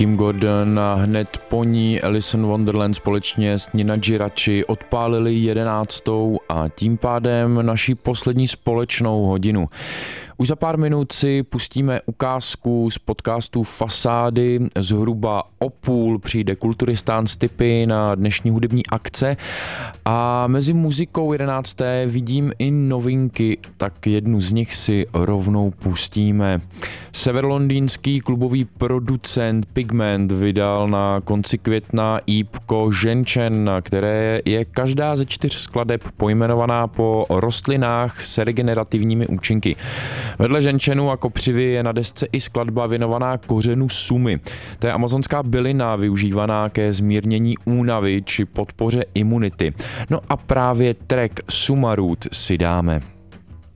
Kim Gordon a hned po ní Alice in Wonderland společně s Nina Giraci odpálili 11. a tím pádem naši poslední společnou hodinu. Už za pár minut si pustíme ukázku z podcastu Fasády. Zhruba o půl přijde Kulturistán s tipy na dnešní hudební akce a mezi muzikou 11. vidím i novinky, tak jednu z nich si rovnou pustíme. Severlondýnský klubový producent Pigment vydal na konci května EPko Ženčen, které je každá ze 4 skladeb pojmenovaná po rostlinách s regenerativními účinky. Vedle ženčenu a kopřivy je na desce i skladba věnovaná kořenu sumy. To je amazonská bylina využívaná ke zmírnění únavy či podpoře imunity. No a právě track Suma Root si dáme.